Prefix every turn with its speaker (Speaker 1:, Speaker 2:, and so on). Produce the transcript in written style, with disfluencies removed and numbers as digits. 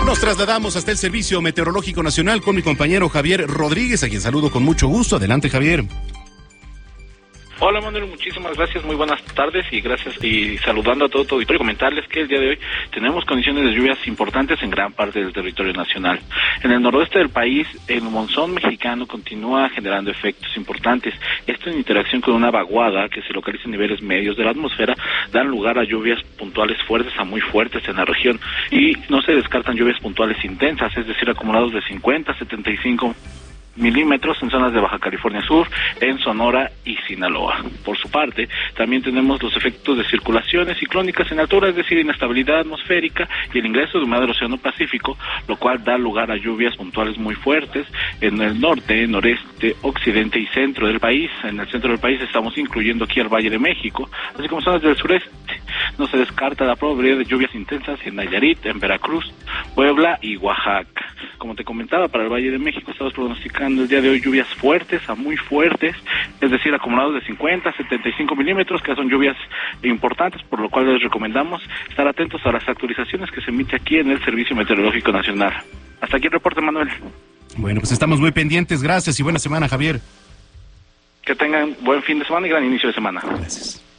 Speaker 1: Nos trasladamos hasta el Servicio Meteorológico Nacional con mi compañero Javier Rodríguez, a quien saludo con mucho gusto. Adelante, Javier.
Speaker 2: Hola Manuel, muchísimas gracias, muy buenas tardes y gracias y saludando a todo tu auditorio, comentarles que el día de hoy tenemos condiciones de lluvias importantes en gran parte del territorio nacional. En el noroeste del país, el monzón mexicano continúa generando efectos importantes. Esto en interacción con una vaguada que se localiza en niveles medios de la atmósfera, dan lugar a lluvias puntuales fuertes a muy fuertes en la región y no se descartan lluvias puntuales intensas, es decir, acumulados de 50 a 75 milímetros en zonas de Baja California Sur, en Sonora y Sinaloa. Por su parte, también tenemos los efectos de circulaciones ciclónicas en altura, es decir, inestabilidad atmosférica y el ingreso de humedad del Océano Pacífico, lo cual da lugar a lluvias puntuales muy fuertes en el norte, noreste, occidente y centro del país. En el centro del país estamos incluyendo aquí al Valle de México, así como zonas del sureste. No se descarta la probabilidad de lluvias intensas en Nayarit, en Veracruz, Puebla y Oaxaca. Como te comentaba, para el Valle de México estamos pronosticando el día de hoy lluvias fuertes a muy fuertes, es decir, acumulados de 50 a 75 milímetros, que son lluvias importantes, por lo cual les recomendamos estar atentos a las actualizaciones que se emite aquí en el Servicio Meteorológico Nacional. Hasta aquí el reporte, Manuel.
Speaker 1: Bueno, pues estamos muy pendientes. Gracias y buena semana, Javier.
Speaker 2: Que tengan buen fin de semana y gran inicio de semana.
Speaker 1: Gracias.